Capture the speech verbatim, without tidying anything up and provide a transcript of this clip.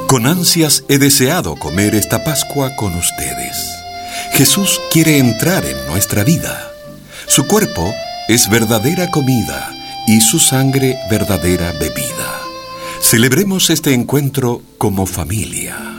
Con ansias he deseado comer esta Pascua con ustedes. Jesús quiere entrar en nuestra vida. Su cuerpo es verdadera comida y su sangre verdadera bebida. Celebremos este encuentro como familia.